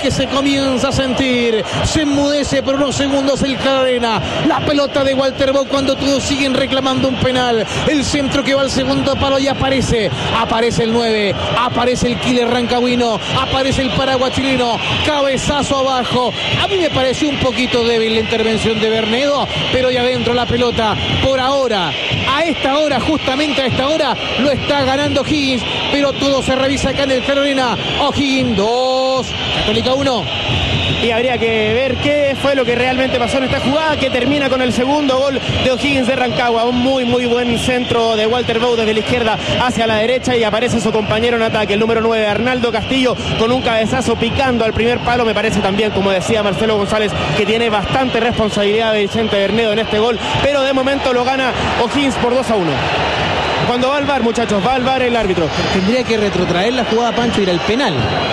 que se comienza a sentir. Se enmudece por unos segundos el Cadena. La pelota de Walter Bou cuando todos siguen reclamando un penal. El centro que va al segundo palo y aparece el 9, aparece el killer rancagüino, aparece el paraguas chileno, cabezazo abajo. A mí me pareció un poquito débil la intervención de Bernedo, pero ya adentro la pelota, por ahora, a esta hora, justamente a esta hora, lo está ganando Higgins, pero todo se revisa acá en el Carolina. O'Higgins 2, Católica 1. Y habría que ver qué fue lo que realmente pasó en esta jugada, que termina con el segundo gol de O'Higgins de Rancagua. Un muy buen centro de Walter Bou desde la izquierda hacia la derecha, y aparece su compañero en ataque, el número 9, Arnaldo Castillo, con un cabezazo picando al primer palo. Me parece también, como decía Marcelo González, que tiene bastante responsabilidad de Vicente Bernedo en este gol, pero de momento lo gana O'Higgins por 2-1. Cuando va al VAR, muchachos, va al VAR el árbitro. Tendría que retrotraer la jugada, Pancho, y ir al penal.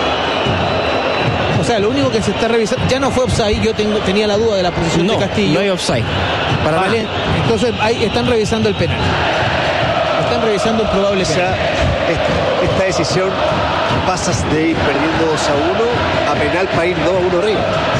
O sea, lo único que se está revisando, ya no fue offside, yo tenía la duda de la posición de Castillo. No hay offside. Vale, entonces ahí están revisando el penal. Están revisando un probable penal. O sea, esta decisión pasas de ir perdiendo 2-1 a penal para ir 2-1 arriba.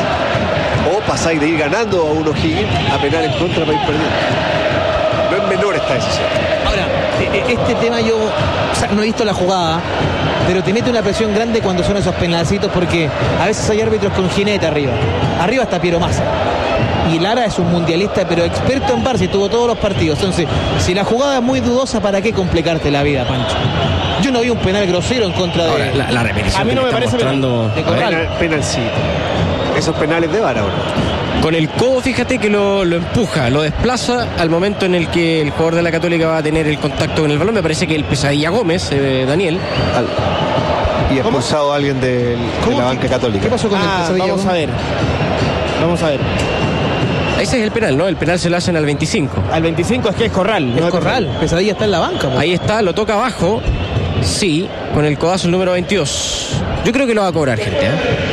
O pasáis de ir ganando a 1 Higgins a penal en contra para ir perdiendo. No es menor esta decisión. Ahora, este tema yo, o sea, no he visto la jugada, pero te mete una presión grande cuando son esos penalcitos, porque a veces hay árbitros con jinete arriba. Arriba está Piero Massa. Y Lara es un mundialista, pero experto en VAR, si tuvo todos los partidos. Entonces, si la jugada es muy dudosa, ¿para qué complicarte la vida, Pancho? Yo no vi un penal grosero en contra de... Ahora, la repetición a mí no me parece mostrando... de Corral. Penalcito. Esos penales de VAR ahora. Con el codo, fíjate que lo empuja, lo desplaza al momento en el que el jugador de la Católica va a tener el contacto con el balón. Me parece que el Pesadilla Gómez, Daniel. Y expulsado a alguien de la banca católica. ¿Qué pasó con el Pesadilla Vamos Gómez? Vamos a ver. Ese es el penal, ¿no? El penal se lo hacen al 25. Al 25 es que es Corral. Es no Corral, Pesadilla está en la banca. Ahí está, lo toca abajo. Sí, con el codazo el número 22. Yo creo que lo va a cobrar, gente,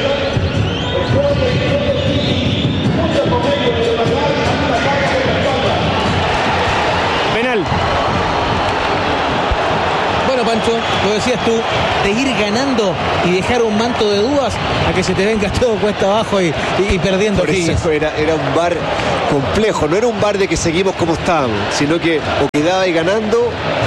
Penal. Bueno, Pancho, lo decías tú, de ir ganando y dejar un manto de dudas a que se te venga todo cuesta abajo y perdiendo. Por eso era un VAR complejo, no era un VAR de que seguimos como estábamos, sino que o quedaba ahí ganando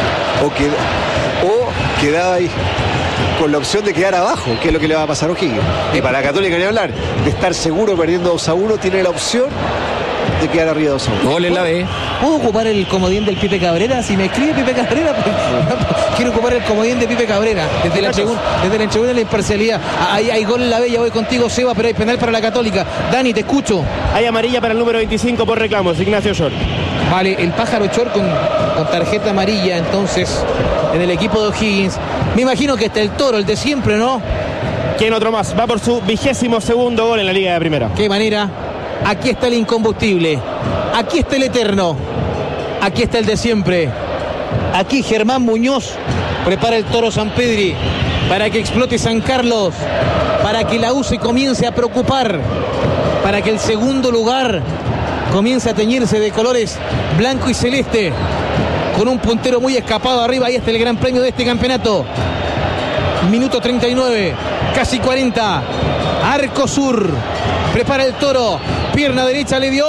o quedaba ahí con la opción de quedar abajo, que es lo que le va a pasar a O'Higgins. Y para la Católica ni hablar, de estar seguro perdiendo 2-1, tiene la opción de quedar arriba 2-1. Gol en la B. ¿Puedo ocupar el comodín del Pipe Cabrera? Si me escribe Pipe Cabrera, pues, quiero ocupar el comodín de Pipe Cabrera. Desde la tribuna de la imparcialidad. Hay gol en la B, ya voy contigo, Seba, pero hay penal para la Católica. Dani, te escucho. Hay amarilla para el número 25 por reclamos, Ignacio Short. Vale, el pájaro Chor con tarjeta amarilla, entonces, en el equipo de O'Higgins. Me imagino que está el Toro, el de siempre, ¿no? ¿Quién otro más? Va por su 22º gol en la Liga de Primera. Qué manera. Aquí está el incombustible. Aquí está el eterno. Aquí está el de siempre. Aquí Germán Muñoz prepara el Toro Sampedri para que explote San Carlos, para que la U se comience a preocupar, para que el segundo lugar comience a teñirse de colores blanco y celeste, con un puntero muy escapado arriba. Ahí está el gran premio de este campeonato. Minuto 39, casi 40. Arco Sur. Prepara el Toro. Pierna derecha le dio.